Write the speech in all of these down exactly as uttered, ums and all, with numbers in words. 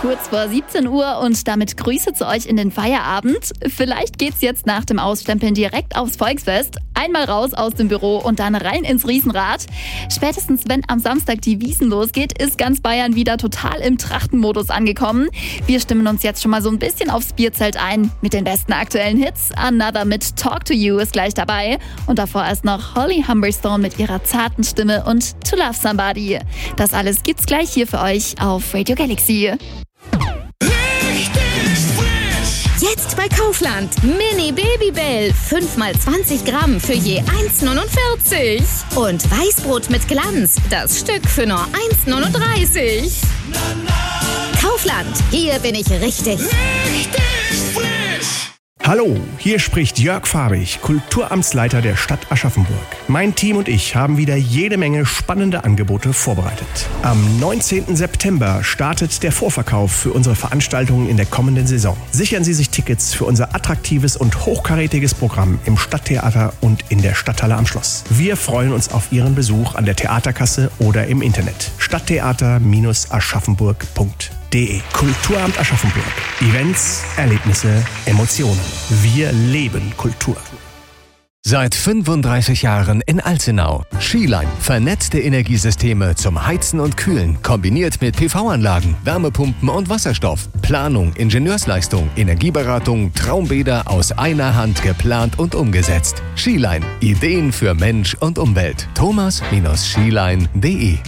kurz vor siebzehn Uhr und damit Grüße zu euch in den Feierabend. Vielleicht geht's jetzt nach dem Ausstempeln direkt aufs Volksfest. Einmal raus aus dem Büro und dann rein ins Riesenrad. Spätestens wenn am Samstag die Wiesn losgeht, ist ganz Bayern wieder total im Trachtenmodus angekommen. Wir stimmen uns jetzt schon mal so ein bisschen aufs Bierzelt ein mit den besten aktuellen Hits. Another mit Talk to You ist gleich dabei. Und davor erst noch Holly Humberstone mit ihrer zarten Stimme und To Love Somebody. Das alles gibt's gleich hier für euch auf Radio Galaxy. Jetzt bei Kaufland. Mini Babybell. fünf mal zwanzig Gramm für je eins neunundvierzig. Und Weißbrot mit Glanz. Das Stück für nur eins neununddreißig. Kaufland. Hier bin ich richtig. Richtig frisch. Hallo, hier spricht Jörg Farbig, Kulturamtsleiter der Stadt Aschaffenburg. Mein Team und ich haben wieder jede Menge spannende Angebote vorbereitet. Am neunzehnten September startet der Vorverkauf für unsere Veranstaltungen in der kommenden Saison. Sichern Sie sich Tickets für unser attraktives und hochkarätiges Programm im Stadttheater und in der Stadthalle am Schloss. Wir freuen uns auf Ihren Besuch an der Theaterkasse oder im Internet. stadttheater aschaffenburg punkt de. Kulturamt Aschaffenburg. Events, Erlebnisse, Emotionen. Wir leben Kultur. Seit fünfunddreißig Jahren in Alzenau. Skiline. Vernetzte Energiesysteme zum Heizen und Kühlen. Kombiniert mit P V-Anlagen, Wärmepumpen und Wasserstoff. Planung, Ingenieursleistung, Energieberatung, Traumbäder aus einer Hand geplant und umgesetzt. Skiline. Ideen für Mensch und Umwelt. thomas skiline punkt de.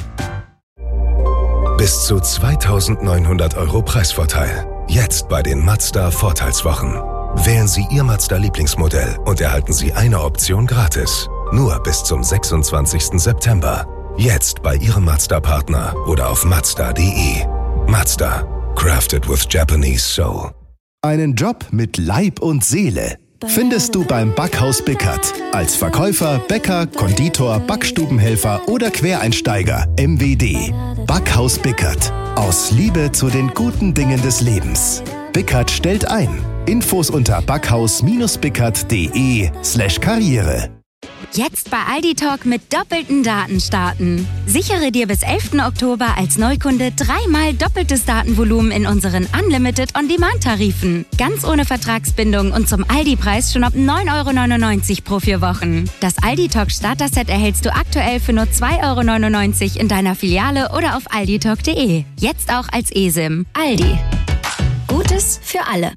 Bis zu zweitausendneunhundert Euro Preisvorteil. Jetzt bei den Mazda Vorteilswochen. Wählen Sie Ihr Mazda-Lieblingsmodell und erhalten Sie eine Option gratis. Nur bis zum sechsundzwanzigsten September. Jetzt bei Ihrem Mazda-Partner oder auf mazda punkt de. Mazda. Crafted with Japanese Soul. Einen Job mit Leib und Seele findest du beim Backhaus Bickert. Als Verkäufer, Bäcker, Konditor, Backstubenhelfer oder Quereinsteiger. M W D. Backhaus Bickert. Aus Liebe zu den guten Dingen des Lebens. Bickert stellt ein. Infos unter backhaus-bickert.de slash Karriere. Jetzt bei Aldi Talk mit doppelten Daten starten. Sichere dir bis elften Oktober als Neukunde dreimal doppeltes Datenvolumen in unseren Unlimited On-Demand-Tarifen. Ganz ohne Vertragsbindung und zum Aldi-Preis schon ab neun Euro neunundneunzig pro vier Wochen. Das Aldi Talk Starter-Set erhältst du aktuell für nur zwei Euro neunundneunzig in deiner Filiale oder auf aldi talk punkt de. Jetzt auch als eSIM. Aldi. Gutes für alle.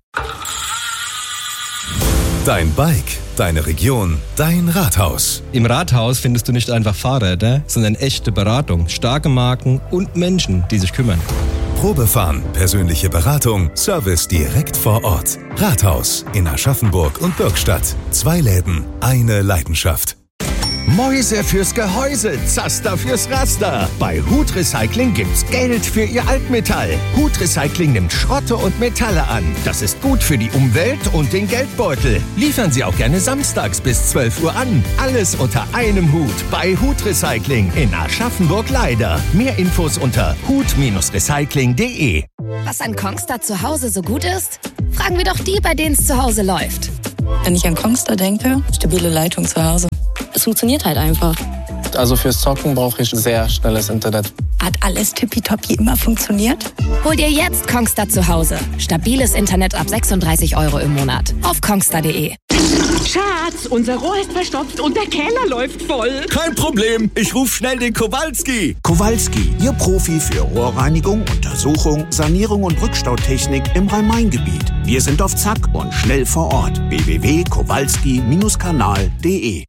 Dein Bike, deine Region, dein Rathaus. Im Rathaus findest du nicht einfach Fahrräder, sondern echte Beratung, starke Marken und Menschen, die sich kümmern. Probefahren, persönliche Beratung, Service direkt vor Ort. Rathaus in Aschaffenburg und Bürgstadt. Zwei Läden, eine Leidenschaft. Mäuse fürs Gehäuse, Zaster fürs Raster. Bei Hut Recycling gibt's Geld für Ihr Altmetall. Hut Recycling nimmt Schrotte und Metalle an. Das ist gut für die Umwelt und den Geldbeutel. Liefern Sie auch gerne samstags bis zwölf Uhr an. Alles unter einem Hut bei Hut Recycling in Aschaffenburg-Leider. Mehr Infos unter hut recycling punkt de. Was an Kongstar zu Hause so gut ist? Fragen wir doch die, bei denen es zu Hause läuft. Wenn ich an Kongstar denke, stabile Leitung zu Hause. Es funktioniert halt einfach. Also fürs Zocken brauche ich sehr schnelles Internet. Hat alles tippitoppi immer funktioniert? Hol dir jetzt Kongstar zu Hause. Stabiles Internet ab sechsunddreißig Euro im Monat. Auf kongstar punkt de. Schatz, unser Rohr ist verstopft und der Keller läuft voll. Kein Problem, ich rufe schnell den Kowalski. Kowalski, Ihr Profi für Rohrreinigung, Untersuchung, Sanierung und Rückstautechnik im Rhein-Main-Gebiet. Wir sind auf Zack und schnell vor Ort. w w w punkt kowalski kanal punkt de.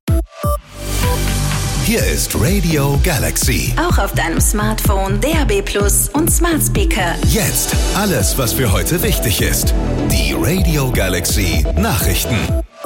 Hier ist Radio Galaxy. Auch auf deinem Smartphone, D A B Plus und Smart Speaker. Jetzt alles, was für heute wichtig ist. Die Radio Galaxy Nachrichten.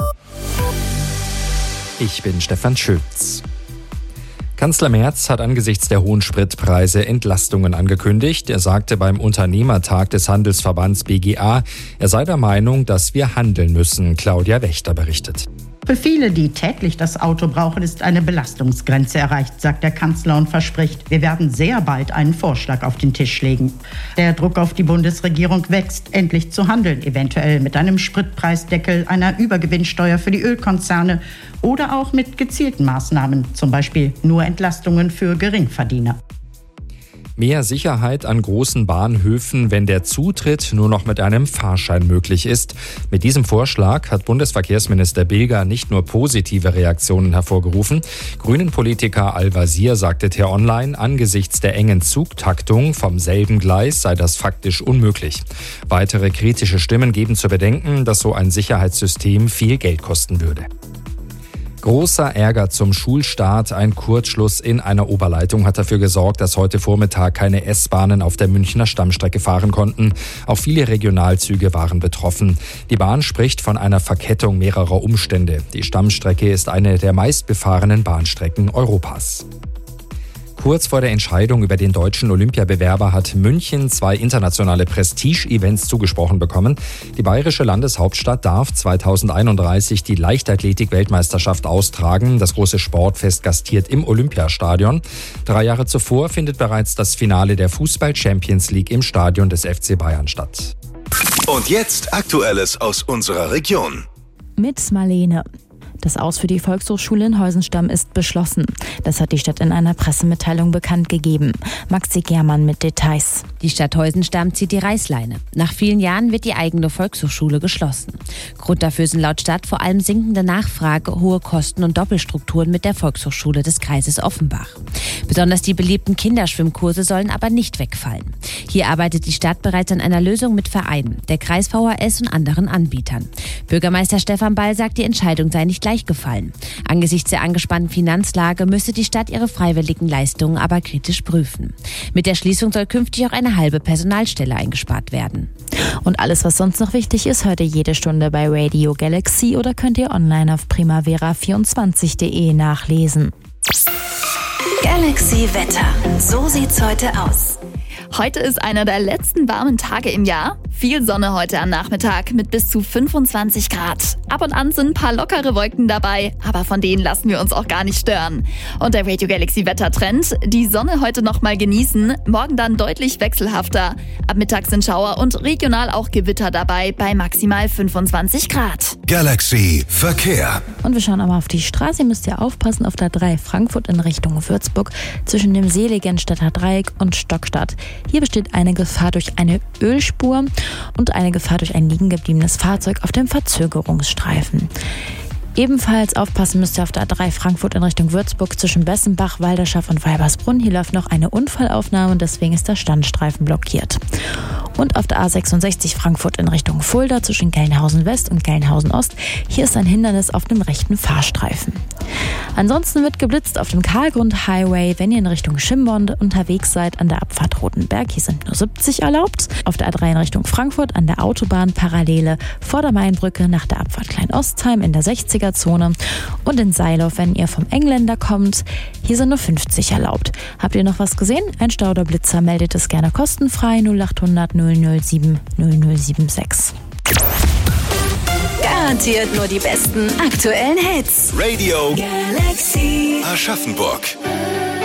Ich bin Stefan Schütz. Kanzler Merz hat angesichts der hohen Spritpreise Entlastungen angekündigt. Er sagte beim Unternehmertag des Handelsverbands B G A, er sei der Meinung, dass wir handeln müssen. Claudia Wächter berichtet. Für viele, die täglich das Auto brauchen, ist eine Belastungsgrenze erreicht, sagt der Kanzler und verspricht, wir werden sehr bald einen Vorschlag auf den Tisch legen. Der Druck auf die Bundesregierung wächst, endlich zu handeln, eventuell mit einem Spritpreisdeckel, einer Übergewinnsteuer für die Ölkonzerne oder auch mit gezielten Maßnahmen, zum Beispiel nur Entlastungen für Geringverdiener. Mehr Sicherheit an großen Bahnhöfen, wenn der Zutritt nur noch mit einem Fahrschein möglich ist. Mit diesem Vorschlag hat Bundesverkehrsminister Bilger nicht nur positive Reaktionen hervorgerufen. Grünen-Politiker Al-Wazir sagte T-Online, angesichts der engen Zugtaktung vom selben Gleis sei das faktisch unmöglich. Weitere kritische Stimmen geben zu bedenken, dass so ein Sicherheitssystem viel Geld kosten würde. Großer Ärger zum Schulstart. Ein Kurzschluss in einer Oberleitung hat dafür gesorgt, dass heute Vormittag keine S-Bahnen auf der Münchner Stammstrecke fahren konnten. Auch viele Regionalzüge waren betroffen. Die Bahn spricht von einer Verkettung mehrerer Umstände. Die Stammstrecke ist eine der meistbefahrenen Bahnstrecken Europas. Kurz vor der Entscheidung über den deutschen Olympiabewerber hat München zwei internationale Prestige-Events zugesprochen bekommen. Die bayerische Landeshauptstadt darf zweitausendeinunddreißig die Leichtathletik-Weltmeisterschaft austragen. Das große Sportfest gastiert im Olympiastadion. Drei Jahre zuvor findet bereits das Finale der Fußball-Champions League im Stadion des F C Bayern statt. Und jetzt Aktuelles aus unserer Region. Mit Marlene. Das Aus für die Volkshochschule in Heusenstamm ist beschlossen. Das hat die Stadt in einer Pressemitteilung bekannt gegeben. Maxi Germann mit Details. Die Stadt Heusenstamm zieht die Reißleine. Nach vielen Jahren wird die eigene Volkshochschule geschlossen. Grund dafür sind laut Stadt vor allem sinkende Nachfrage, hohe Kosten und Doppelstrukturen mit der Volkshochschule des Kreises Offenbach. Besonders die beliebten Kinderschwimmkurse sollen aber nicht wegfallen. Hier arbeitet die Stadt bereits an einer Lösung mit Vereinen, der Kreis V H S und anderen Anbietern. Bürgermeister Stefan Ball sagt, die Entscheidung sei nicht gleich gefallen. Angesichts der angespannten Finanzlage müsse die Stadt ihre freiwilligen Leistungen aber kritisch prüfen. Mit der Schließung soll künftig auch eine halbe Personalstelle eingespart werden. Und alles, was sonst noch wichtig ist, hört ihr jede Stunde bei Radio Galaxy oder könnt ihr online auf primavera vierundzwanzig punkt de nachlesen. Galaxy Wetter. So sieht's heute aus. Heute ist einer der letzten warmen Tage im Jahr. Viel Sonne heute am Nachmittag mit bis zu fünfundzwanzig Grad. Ab und an sind ein paar lockere Wolken dabei, aber von denen lassen wir uns auch gar nicht stören. Und der Radio Galaxy Wettertrend: die Sonne heute noch mal genießen, morgen dann deutlich wechselhafter. Ab Mittag sind Schauer und regional auch Gewitter dabei bei maximal fünfundzwanzig Grad. Galaxy Verkehr. Und wir schauen aber auf die Straße. Ihr müsst ja aufpassen auf der drei Frankfurt in Richtung Würzburg zwischen dem Seligenstädter Dreieck und Stockstadt. Hier besteht eine Gefahr durch eine Ölspur und eine Gefahr durch ein liegengebliebenes Fahrzeug auf dem Verzögerungsstreifen. Ebenfalls aufpassen müsst ihr auf der A drei Frankfurt in Richtung Würzburg zwischen Bessenbach, Walderschaft und Weibersbrunn. Hier läuft noch eine Unfallaufnahme und deswegen ist der Standstreifen blockiert. Und auf der A sechsundsechzig Frankfurt in Richtung Fulda zwischen Gelnhausen West und Gelnhausen Ost. Hier ist ein Hindernis auf dem rechten Fahrstreifen. Ansonsten wird geblitzt auf dem Karlgrund Highway, wenn ihr in Richtung Schimbond unterwegs seid an der Abfahrt Rotenberg. Hier sind nur siebzig erlaubt. Auf der A drei in Richtung Frankfurt an der Autobahnparallele vor der Mainbrücke nach der Abfahrt Kleinostheim in der sechziger Zone. Und in Seilow, wenn ihr vom Engländer kommt, hier sind nur fünfzig erlaubt. Habt ihr noch was gesehen? Ein Stau oder Blitzer, meldet es gerne kostenfrei null achthundert null null sieben null null sieben sechs. Garantiert nur die besten aktuellen Hits. Radio Galaxy Aschaffenburg.